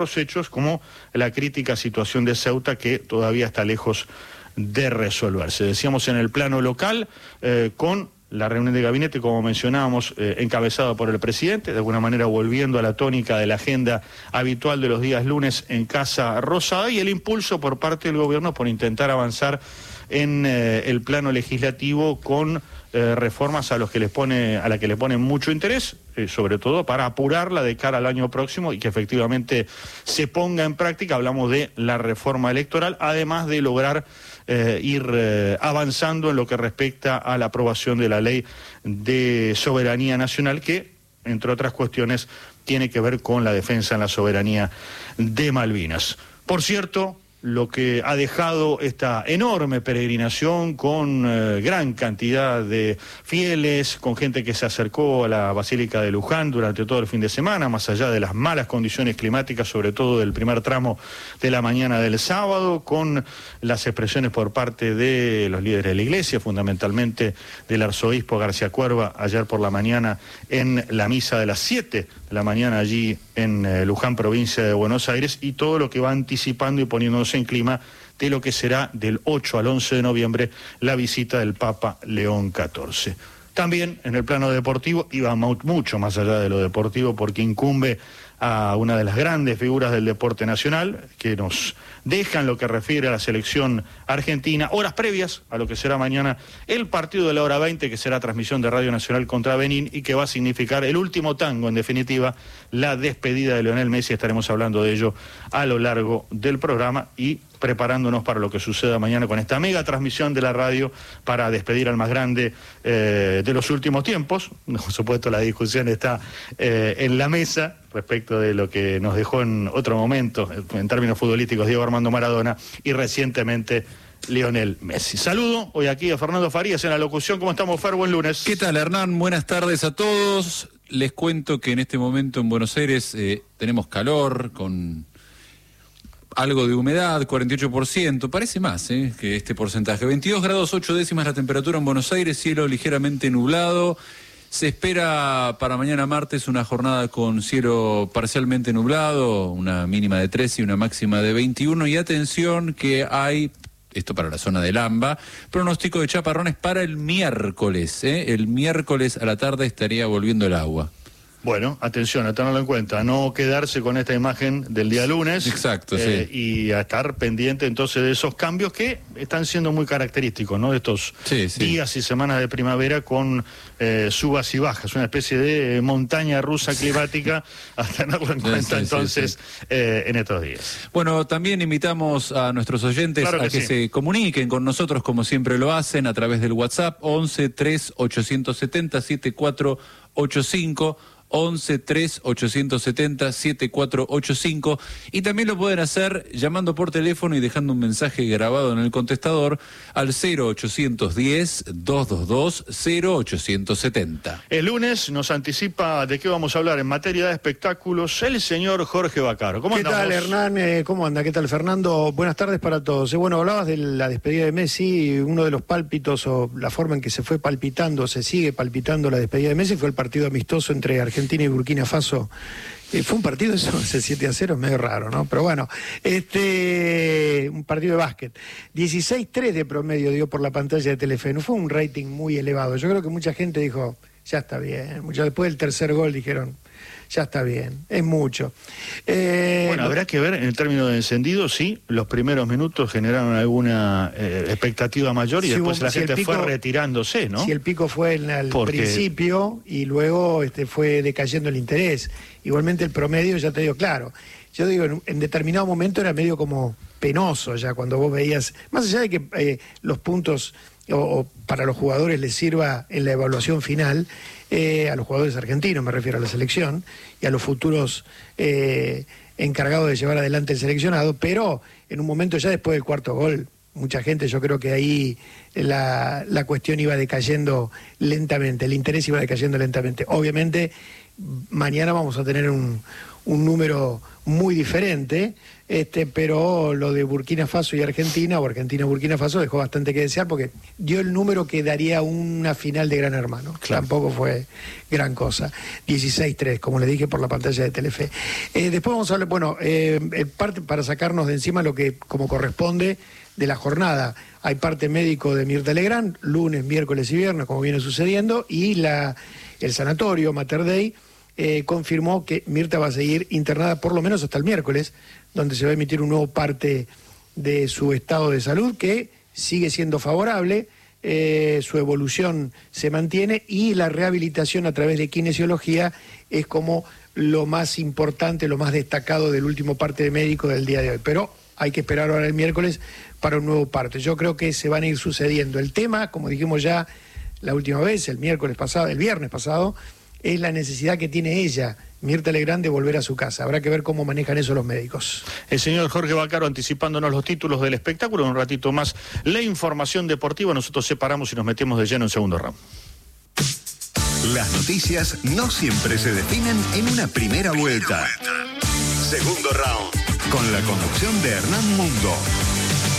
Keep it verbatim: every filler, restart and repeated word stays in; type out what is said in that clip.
los hechos, como la crítica situación de Ceuta, que todavía está lejos de resolverse. Decíamos en el plano local, eh, con la reunión de gabinete, como mencionábamos, eh, encabezada por el presidente, de alguna manera volviendo a la tónica de la agenda habitual de los días lunes en Casa Rosada, y el impulso por parte del gobierno por intentar avanzar en eh, el plano legislativo con eh, reformas a los que les pone, a la que le ponen mucho interés, eh, sobre todo para apurarla de cara al año próximo y que efectivamente se ponga en práctica. Hablamos de la reforma electoral, además de lograr eh, ir eh, avanzando en lo que respecta a la aprobación de la ley de soberanía nacional, que, entre otras cuestiones, tiene que ver con la defensa en la soberanía de Malvinas. Por cierto, lo que ha dejado esta enorme peregrinación con eh, gran cantidad de fieles, con gente que se acercó a la Basílica de Luján durante todo el fin de semana, más allá de las malas condiciones climáticas, sobre todo del primer tramo de la mañana del sábado, con las expresiones por parte de los líderes de la Iglesia, fundamentalmente del arzobispo García Cuerva, ayer por la mañana en la misa de las siete de la mañana allí en eh, Luján, provincia de Buenos Aires, y todo lo que va anticipando y poniéndose en clima de lo que será del ocho al once de noviembre la visita del Papa León catorce. También en el plano deportivo, y va mucho más allá de lo deportivo, porque incumbe a una de las grandes figuras del deporte nacional, que nos deja en lo que refiere a la selección argentina, horas previas a lo que será mañana el partido de la hora veinte, que será transmisión de Radio Nacional contra Benín, y que va a significar el último tango, en definitiva, la despedida de Lionel Messi. Estaremos hablando de ello a lo largo del programa y preparándonos para lo que suceda mañana con esta mega transmisión de la radio para despedir al más grande eh, de los últimos tiempos. Por supuesto, la discusión está eh, en la mesa respecto de lo que nos dejó en otro momento, en términos futbolísticos, Diego Armando Maradona, y recientemente Lionel Messi. Saludo hoy aquí a Fernando Farías en la locución. ¿Cómo estamos, Fer? Buen lunes. ¿Qué tal, Hernán? Buenas tardes a todos. Les cuento que en este momento en Buenos Aires eh, tenemos calor, con algo de humedad, cuarenta y ocho por ciento, parece más eh, que este porcentaje. veintidós grados ocho décimas la temperatura en Buenos Aires, cielo ligeramente nublado. Se espera para mañana martes una jornada con cielo parcialmente nublado, una mínima de trece y una máxima de veintiuno. Y atención que hay, esto para la zona del AMBA, pronóstico de chaparrones para el miércoles. ¿eh? El miércoles a la tarde estaría volviendo el agua. Bueno, atención, a tenerlo en cuenta, a no quedarse con esta imagen del día lunes. Exacto, eh, sí. Y a estar pendiente entonces de esos cambios que están siendo muy característicos, ¿no? De estos sí, sí. días y semanas de primavera con eh, subas y bajas, una especie de eh, montaña rusa climática, a tenerlo en cuenta sí, sí, entonces sí, sí. Eh, en estos días. Bueno, también invitamos a nuestros oyentes claro que a que sí. se comuniquen con nosotros como siempre lo hacen a través del WhatsApp once tres ochocientos setenta setenta y cuatro ochenta y cinco. once tres ochocientos setenta setenta y cuatro ochenta y cinco, y también lo pueden hacer llamando por teléfono y dejando un mensaje grabado en el contestador al cero ochocientos diez, doscientos veintidós, cero ochocientos setenta. El lunes nos anticipa de qué vamos a hablar en materia de espectáculos el señor Jorge Vaccaro. ¿Cómo andamos? ¿Qué tal, Hernán? Eh, ¿Cómo anda? ¿Qué tal, Fernando? Buenas tardes para todos. Eh, bueno, hablabas de la despedida de Messi, uno de los pálpitos o la forma en que se fue palpitando, se sigue palpitando la despedida de Messi fue el partido amistoso entre Argentina Argentina y Burkina Faso. Eh, fue un partido, eso, ese siete a cero, medio raro, ¿no? Pero bueno, este un partido de básquet. dieciséis tres de promedio dio por la pantalla de Telefe. No fue un rating muy elevado. Yo creo que mucha gente dijo, ya está bien. Mucho después del tercer gol dijeron, ya está bien, es mucho. Eh, bueno, habrá que ver en el término de encendido si los primeros minutos generaron alguna eh, expectativa mayor y si después hubo, la si gente pico, fue retirándose, ¿no? Si el pico fue en el Porque... principio y luego este, fue decayendo el interés. Igualmente el promedio, ya te digo, claro, yo digo, en, en determinado momento era medio como penoso ya cuando vos veías, más allá de que eh, los puntos o, o para los jugadores les sirva en la evaluación final, eh, a los jugadores argentinos, me refiero a la selección, y a los futuros eh, encargados de llevar adelante el seleccionado, pero en un momento ya después del cuarto gol, mucha gente, yo creo que ahí la, la cuestión iba decayendo lentamente, el interés iba decayendo lentamente. Obviamente, mañana vamos a tener un, un número muy diferente, este, pero lo de Burkina Faso y Argentina, o Argentina-Burkina Faso, dejó bastante que desear porque dio el número que daría una final de Gran Hermano. Claro. Tampoco fue gran cosa. dieciséis tres, como les dije por la pantalla de Telefe. Eh, después vamos a hablar, bueno, eh, parte para sacarnos de encima lo que como corresponde de la jornada. Hay parte médico de Mirta Legrand, lunes, miércoles y viernes, como viene sucediendo, y la el sanatorio Mater Dei eh, confirmó que Mirta va a seguir internada por lo menos hasta el miércoles, donde se va a emitir un nuevo parte de su estado de salud, que sigue siendo favorable, eh, su evolución se mantiene y la rehabilitación a través de kinesiología es como lo más importante, lo más destacado del último parte de médico del día de hoy. Pero hay que esperar ahora el miércoles para un nuevo parte. Yo creo que se van a ir sucediendo. El tema, como dijimos ya la última vez, el miércoles pasado, el viernes pasado, es la necesidad que tiene ella, Mirta Legrand, de volver a su casa. Habrá que ver cómo manejan eso los médicos. El señor Jorge Vaccaro anticipándonos los títulos del espectáculo. Un ratito más la información deportiva. Nosotros separamos y nos metemos de lleno en segundo round. Las noticias no siempre se definen en una primera vuelta. Segundo round, con la conducción de Hernán Mundo.